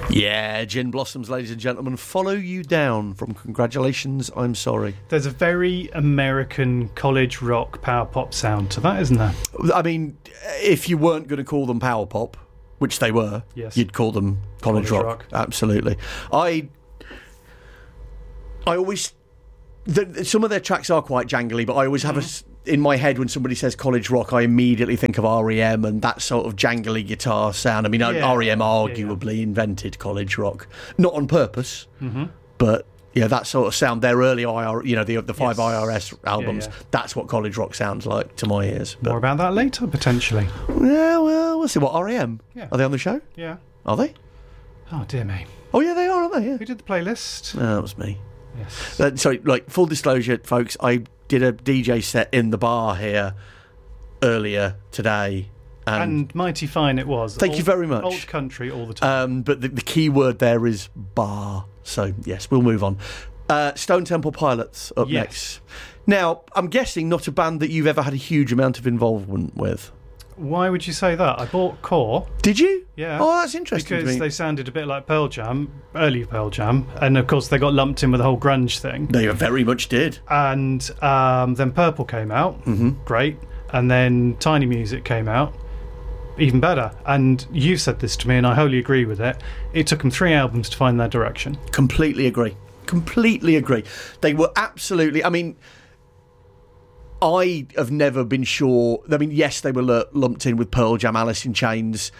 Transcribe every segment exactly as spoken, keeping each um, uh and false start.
Yeah, Gin Blossoms, ladies and gentlemen, Follow You Down from Congratulations, I'm Sorry. There's a very American college rock power pop sound to that, isn't there? I mean, if you weren't going to call them power pop, which they were, yes. you'd call them college, college rock. rock. Absolutely. I, I always... The, some of their tracks are quite jangly, but I always have mm-hmm. a, in my head when somebody says college rock, I immediately think of R E M and that sort of jangly guitar sound. I mean, yeah. R E M arguably yeah, yeah. invented college rock, not on purpose, mm-hmm. but yeah, that sort of sound. Their early I R, you know, the the five yes. I R S albums. Yeah, yeah. That's what college rock sounds like to my ears. But, more about that later, potentially. Yeah, well, we'll see. What R E M? Yeah. Are they on the show? Yeah. Are they? Oh dear me. Oh yeah, they are, aren't they? Yeah. Who did the playlist? No, that was me. Yes. Uh, sorry, like, full disclosure, folks, I did a D J set in the bar here earlier today. And, and mighty fine it was. Thank old, you very much. Old country all the time. Um, but the, the key word there is bar. So, yes, we'll move on. Uh, Stone Temple Pilots up yes. next. Now, I'm guessing not a band that you've ever had a huge amount of involvement with. Why would you say that? I bought Core. Did you? Yeah. Oh, that's interesting. Because they sounded a bit like Pearl Jam, early Pearl Jam, and of course they got lumped in with the whole grunge thing. They very much did. And um, then Purple came out, mm-hmm. great, and then Tiny Music came out, even better. And you've said this to me, and I wholly agree with it. It took them three albums to find their direction. Completely agree. Completely agree. They were absolutely. I mean. I have never been sure. I mean, yes, they were l- lumped in with Pearl Jam, Alice in Chains.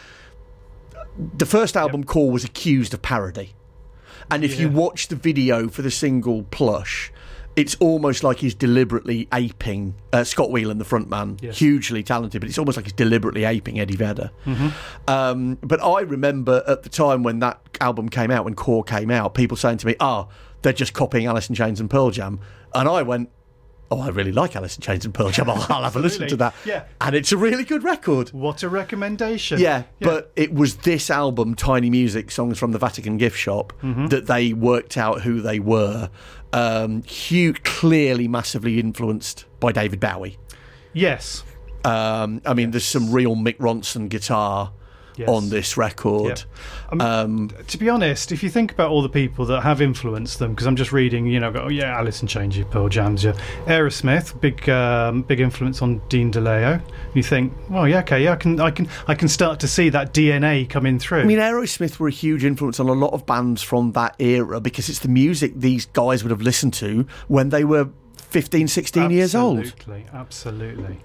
The first album, yep. Core, was accused of parody. And if yeah. you watch the video for the single Plush, it's almost like he's deliberately aping uh, Scott Weiland, the frontman, yes. hugely talented, but it's almost like he's deliberately aping Eddie Vedder. Mm-hmm. Um, but I remember at the time when that album came out, when Core came out, people saying to me, oh, they're just copying Alice in Chains and Pearl Jam. And I went, oh, I really like Alice in Chains and Pearl Jam. I'll, I'll have a listen to that. Yeah. And it's a really good record. What a recommendation. Yeah, yeah. But it was this album, Tiny Music, Songs from the Vatican Gift Shop, mm-hmm. that they worked out who they were. Um, Hugh, clearly massively influenced by David Bowie. Yes. Um, I mean, yes. there's some real Mick Ronson guitar yes. on this record. Yep. Um, um, to be honest, if you think about all the people that have influenced them, because I'm just reading, you know, go, oh yeah, Alice in Chains, your Pearl Jams, your Aerosmith, big, um, big influence on Dean DeLeo. You think, well, yeah, okay, yeah, I can, I can, I can start to see that D N A coming through. I mean, Aerosmith were a huge influence on a lot of bands from that era because it's the music these guys would have listened to when they were fifteen, sixteen absolutely, years old. Absolutely, absolutely.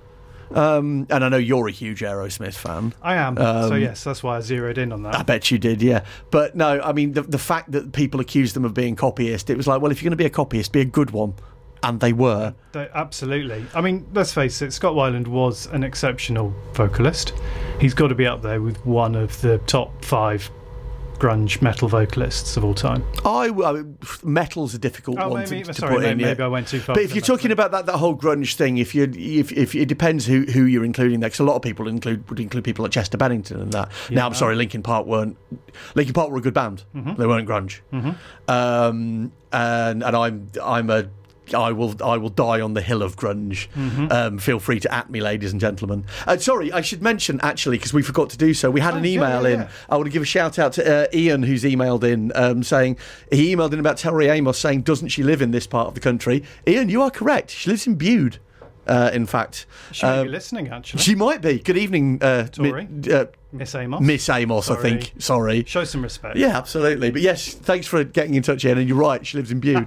Um, and I know you're a huge Aerosmith fan. I am. Um, so yes, that's why I zeroed in on that. I bet you did, yeah. But no, I mean, the, the fact that people accused them of being copyists, it was like, well, if you're going to be a copyist, be a good one. And they were. They, absolutely. I mean, let's face it, Scott Weiland was an exceptional vocalist. He's got to be up there with one of the top five grunge metal vocalists of all time. I, I mean, metal's a difficult oh, one maybe, to, to sorry, put maybe, in. Maybe yeah. I went too far. But if you're talking about that, that whole grunge thing, if you if, if it depends who, who you're including there, because a lot of people include would include people like Chester Bennington and that. Yeah, now, I'm sorry, Linkin Park weren't. Linkin Park were a good band. Mm-hmm. They weren't grunge. Mm-hmm. Um, and and I'm I'm a. I will I will die on the hill of grunge. Mm-hmm. Um, feel free to at me, ladies and gentlemen. Uh, sorry, I should mention, actually, because we forgot to do so, we had oh, an email yeah, yeah, in. yeah. I want to give a shout out to uh, Ian, who's emailed in, um, saying, he emailed in about Tori Amos, saying, doesn't she live in this part of the country? Ian, you are correct. She lives in Bude. Uh, in fact, she might uh, be listening. Actually, she might be. Good evening, uh, Tori. Mi- uh, Miss Amos. Miss Amos, Sorry. I think. Sorry. Show some respect. Yeah, absolutely. But yes, thanks for getting in touch, Ian. And you're right, she lives in Bude.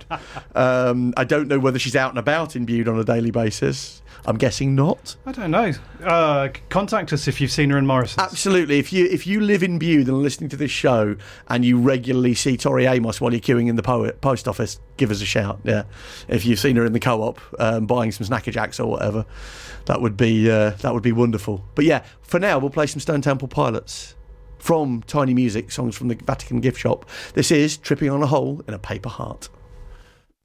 um, I don't know whether she's out and about in Bude on a daily basis. I'm guessing not. I don't know. Uh, contact us if you've seen her in Morrison's. Absolutely. If you if you live in Bude and are listening to this show and you regularly see Tori Amos while you're queuing in the po- post office, give us a shout. Yeah, if you've seen her in the co-op um, buying some Snacker Jacks or whatever, that would be uh, that would be wonderful. But yeah, for now we'll play some Stone Temple Pilots from Tiny Music, songs from the Vatican Gift Shop. This is Tripping on a Hole in a Paper Heart.